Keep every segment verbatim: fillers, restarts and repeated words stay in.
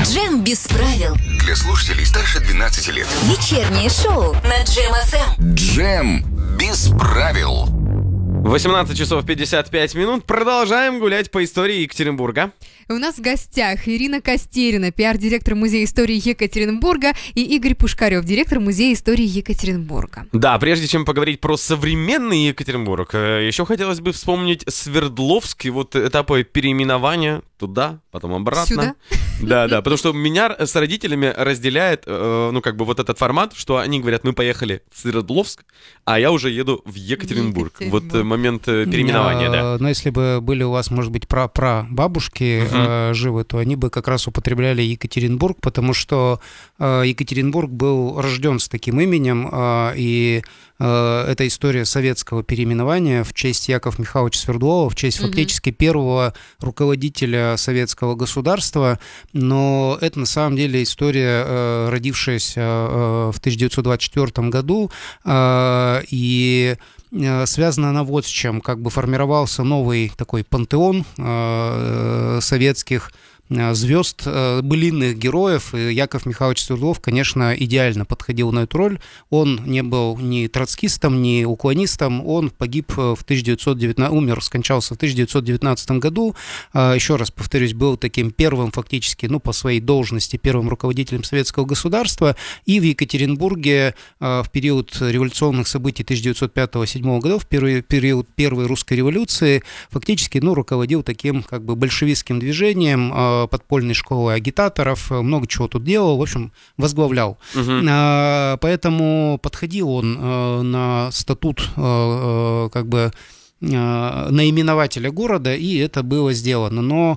Джем без правил. Для слушателей старше двенадцати лет. Вечернее шоу на Джем эф эм. Джем без правил. восемнадцать часов пятьдесят пять минут. Продолжаем гулять по истории Екатеринбурга. У нас в гостях Ирина Костерина, пиар-директор Музея истории Екатеринбурга, и Игорь Пушкарев, директор Музея истории Екатеринбурга. Да, прежде чем поговорить про современный Екатеринбург, еще хотелось бы вспомнить Свердловск и вот этапы переименования туда, потом обратно. Сюда? Да, да, потому что меня с родителями разделяет, э, ну, как бы вот этот формат, что они говорят, мы поехали в Свердловск, а я уже еду в Екатеринбург. Екатеринбург. Вот э, момент э, переименования, А, да. Но если бы были у вас, может быть, пра-пра-бабушки Мгм. э, живы, то они бы как раз употребляли Екатеринбург, потому что э, Екатеринбург был рожден с таким именем, э, и э, это история советского переименования в честь Якова Михайловича Свердлова, в честь Мгм. фактически первого руководителя советского государства, но это на самом деле история, э, родившаяся э, в тысяча девятьсот двадцать четвёртом году, э, и э, связана она вот с чем. Как бы формировался новый такой пантеон э, советских э, звезд, э, былинных героев, и Яков Михайлович Свердлов, конечно, идеально подходил на эту роль. Он не был ни троцкистом, ни уклонистом, он погиб в тысяча девятьсот девятнадцатом, умер, скончался в тысяча девятьсот девятнадцатом году. Э, Еще раз повторюсь, был таким первым фактически, ну, по своей должности, первым руководителем советского государства, и в Екатеринбурге э, в период революционных событий тысяча девятьсот пятого — седьмого годов, в первый период Первой русской революции, фактически, ну, руководил таким как бы большевистским движением, э, подпольной школой агитаторов, э, много чего тут делал, в общем, возглавлял. Мгм. А, Поэтому подходил он э, на статут э, э, как бы э, наименователя города, и это было сделано. Но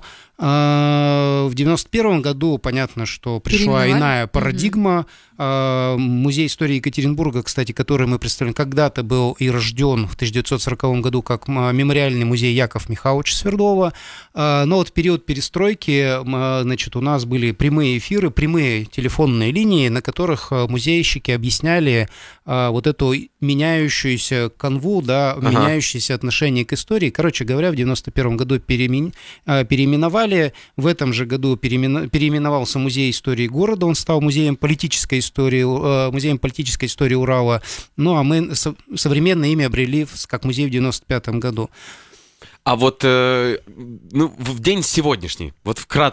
э, в девяносто первом году понятно, что пришла Переименовали? иная парадигма. Э, Музей истории Екатеринбурга, кстати, который мы представляем, когда-то был и рожден в тысяча девятьсот сороковом году как м- мемориальный музей Якова Михайловича Свердлова. Э, Но вот в период перестройки, м, значит, у нас были прямые эфиры, прямые телефонные линии, на которых э, музейщики объясняли э, вот эту меняющуюся канву, да, Ага. меняющееся отношение к истории. Короче говоря, в девяносто первом году переимен- э, переименовали, в этом же году переимен- переименовался Музей истории города, он стал музеем политической истории, э, музеем политической истории Урала. Ну, а мы со- современное имя обрели в- как музей в девяносто пятом году. А вот э, ну, в день сегодняшний, вот вкратце,